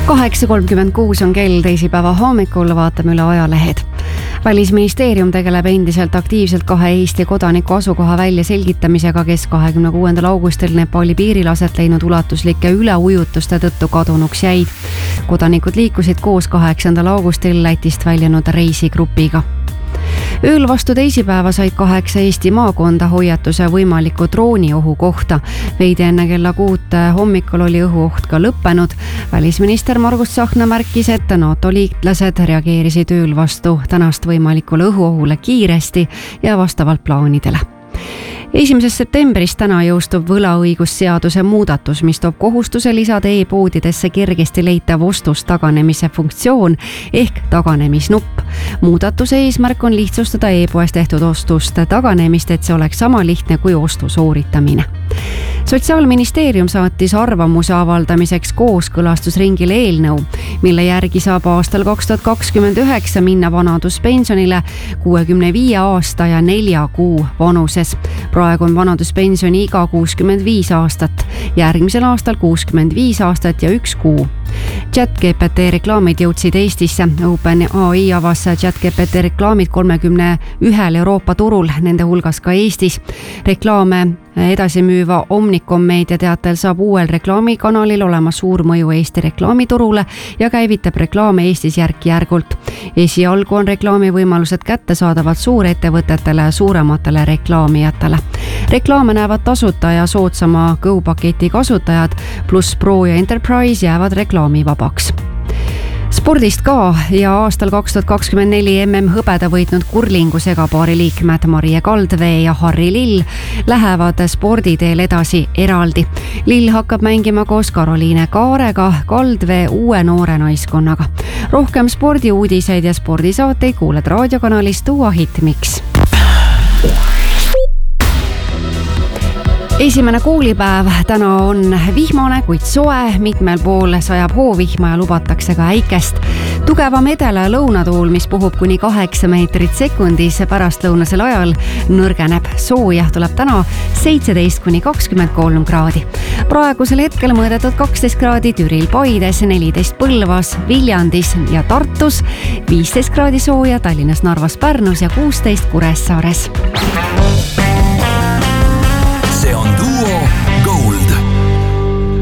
8:36 on kell teisipäeva hommikul, vaatame üle ajalehed. Välisministeerium tegeleb endiselt aktiivselt 2 Eesti kodaniku asukoha väljaselgitamisega, kes 26. augustil Nepali piiril aset leidnud ulatuslike üleujutuste tõttu kadunuks jäid. Kodanikud liikusid koos 8. augustil Lätist väljunud reisigrupiga. Ööl vastu teisipäeva said 8 Eesti maakonda hoiatuse võimaliku drooniohu kohta. Veidi enne kella 6 hommikul oli õhuoht ka lõppenud. Välisminister Margus Tsahkna märkis, et NATO liitlased reageerisid ööl vastu tänast võimalikule õhuohule kiiresti ja vastavalt plaanidele. 1. septembrist täna jõustub võlaõigusseaduse muudatus, mis toob kohustuse lisada e-poodidesse kergesti leitav ostust taganemise funktsioon ehk taganemisnupp. Muudatuse eesmärk on lihtsustada e-poes tehtud ostuste taganemist, et see oleks sama lihtne kui ostu sooritamine. Sotsiaalministeerium saatis arvamuse avaldamiseks kooskõlastusringile eelnõu, mille järgi saab aastal 2029 minna vanaduspensionile 65 aasta ja 4 kuu vanuses. Praegu on vanaduspensioni iga 65 aastat, järgmisel aastal 65 aastat ja 1 kuu. ChatGPT reklaamid jõudsid Eestisse. OpenAI avas ChatGPT reklaamid 31 Euroopa turul, nende hulgas ka Eestis. Reklaame edasi müüva Omnicom meedia teatel saab uuel reklaamikanalil olema suur mõju Eesti reklaamiturule ja käivitab reklaame Eestis järk-järgult. Esialgu on reklaamivõimalused kättesaadavad suurettevõtetele ja suurematele reklaamijatele. Reklaame näevad tasuta ja soodsama Go-paketi kasutajad pluss Pro ja Enterprise jäävad reklaamivabaks. Spordist ka ja aastal 2024 MM hõbeda võitnud kurlingu segapaari liikmed Marie Kaldvee ja Harri Lill lähevad sporditeel edasi eraldi. Lill hakkab mängima koos Karoliine Kaarega, Kaldvee uue noore naiskonnaga. Rohkem spordiuudiseid ja spordisaateid kuuled raadiokanalist Uua Hitmix. Esimene koolipäev täna on vihmane, kuid soe, mitmel pool sajab hoovihma ja lubatakse ka äikest. Tugevam edela- ja lõunatuul, mis puhub kuni 8 meetrit sekundis pärastlõunasel ajal, nõrgeneb. Sooja tuleb täna 17–23 kraadi. Praegusel hetkel mõõdetud 12 kraadi Türil, Paides, 14 Põlvas, Viljandis ja Tartus, 15 kraadi sooja Tallinnas, Narvas, Pärnus ja 16 Kuressaares.